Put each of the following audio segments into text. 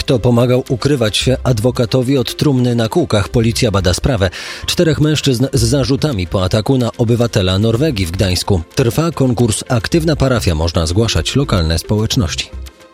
Kto pomagał ukrywać się adwokatowi od trumny na kółkach? Policja bada sprawę. 4 mężczyzn z zarzutami po ataku na obywatela Norwegii w Gdańsku. Trwa konkurs Aktywna Parafia. Można zgłaszać lokalne społeczności.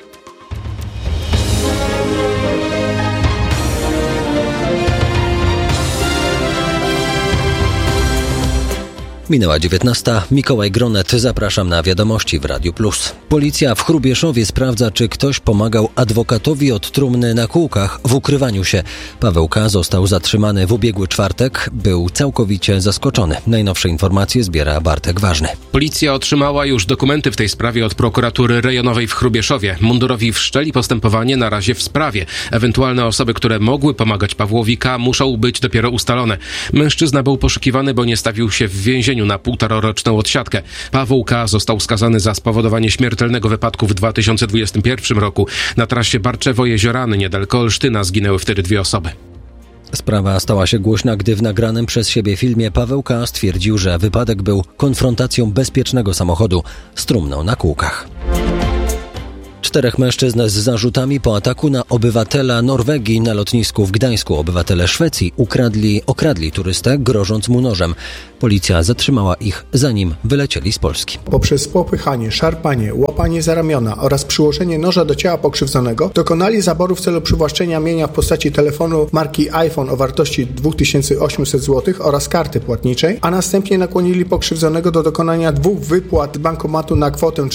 Minęła 19. Mikołaj Gronet. Zapraszam na wiadomości w Radiu Plus. Policja w Hrubieszowie sprawdza, czy ktoś pomagał adwokatowi od trumny na kółkach w ukrywaniu się. Paweł K. został zatrzymany w ubiegły czwartek. Był całkowicie zaskoczony. Najnowsze informacje zbiera Bartek Ważny. Policja otrzymała już dokumenty w tej sprawie od prokuratury rejonowej w Hrubieszowie. Mundurowi wszczęli postępowanie na razie w sprawie. Ewentualne osoby, które mogły pomagać Pawłowi K. muszą być dopiero ustalone. Mężczyzna był poszukiwany, bo nie stawił się w więzieniu na 1,5-roczną odsiadkę. Paweł K. został skazany za spowodowanie śmiertelnego wypadku w 2021 roku. Na trasie Barczewo-Jeziorany niedaleko Olsztyna zginęły wtedy 2 osoby. Sprawa stała się głośna, gdy w nagranym przez siebie filmie Paweł K. stwierdził, że wypadek był konfrontacją bezpiecznego samochodu z trumną na kółkach. 4 mężczyzn z zarzutami po ataku na obywatela Norwegii na lotnisku w Gdańsku. Obywatele Szwecji okradli turystę, grożąc mu nożem. Policja zatrzymała ich, zanim wylecieli z Polski. Poprzez popychanie, szarpanie, łapanie za ramiona oraz przyłożenie noża do ciała pokrzywdzonego dokonali zaboru w celu przywłaszczenia mienia w postaci telefonu marki iPhone o wartości 2800 zł oraz karty płatniczej, a następnie nakłonili pokrzywdzonego do dokonania 2 wypłat bankomatu na kwotę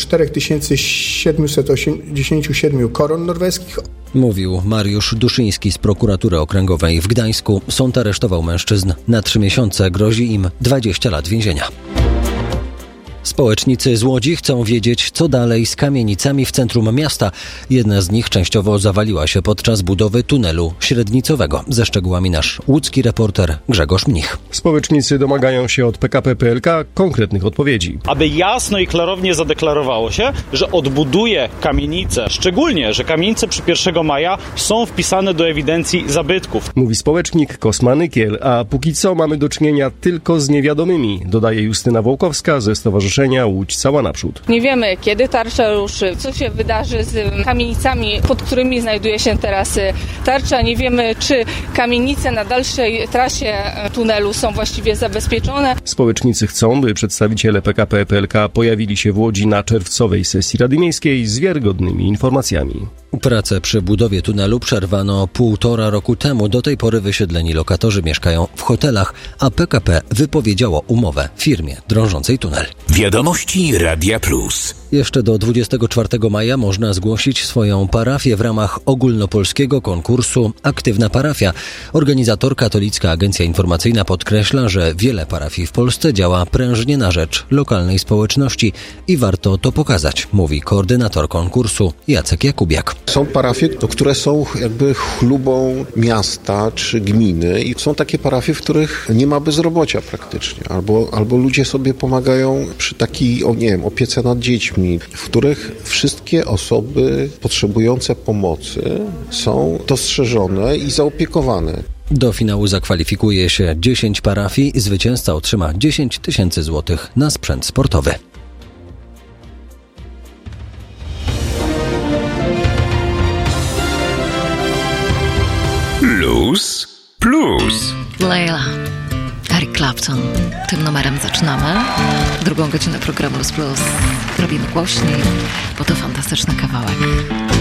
4787 koron norweskich. Mówił Mariusz Duszyński z prokuratury okręgowej w Gdańsku. Sąd aresztował mężczyzn na 3 miesiące. Grozi im 20 lat więzienia. Społecznicy z Łodzi chcą wiedzieć, co dalej z kamienicami w centrum miasta. Jedna z nich częściowo zawaliła się podczas budowy tunelu średnicowego. Ze szczegółami nasz łódzki reporter Grzegorz Mnich. Społecznicy domagają się od PKP PLK konkretnych odpowiedzi. Aby jasno i klarownie zadeklarowało się, że odbuduje kamienice, szczególnie, że kamienice przy 1 maja są wpisane do ewidencji zabytków. Mówi społecznik Kosma Nykiel, a póki co mamy do czynienia tylko z niewiadomymi, dodaje Justyna Wołkowska ze Stowarzyszenia Łódź Cała Naprzód. Nie wiemy, kiedy tarcza ruszy, co się wydarzy z kamienicami, pod którymi znajduje się teraz tarcza. Nie wiemy, czy kamienice na dalszej trasie tunelu są właściwie zabezpieczone. Społecznicy chcą, by przedstawiciele PKP PLK pojawili się w Łodzi na czerwcowej sesji Rady Miejskiej z wiarygodnymi informacjami. Prace przy budowie tunelu przerwano 1,5 roku temu. Do tej pory wysiedleni lokatorzy mieszkają w hotelach, a PKP wypowiedziało umowę firmie drążącej tunel. Wiadomości Radia Plus. Jeszcze do 24 maja można zgłosić swoją parafię w ramach ogólnopolskiego konkursu Aktywna Parafia. Organizator Katolicka Agencja Informacyjna podkreśla, że wiele parafii w Polsce działa prężnie na rzecz lokalnej społeczności i warto to pokazać, mówi koordynator konkursu Jacek Jakubiak. Są parafie, które są jakby chlubą miasta czy gminy i są takie parafie, w których nie ma bezrobocia praktycznie, albo ludzie sobie pomagają przy takiej, opiece nad dziećmi, w których wszystkie osoby potrzebujące pomocy są dostrzeżone i zaopiekowane. Do finału zakwalifikuje się 10 parafii. Zwycięzca otrzyma 10 000 złotych na sprzęt sportowy. Plus Plus. Layla, Eric Clapton. Tym numerem zaczynamy. Drugą godzinę programu Plus Plus robimy głośniej, bo to fantastyczny kawałek.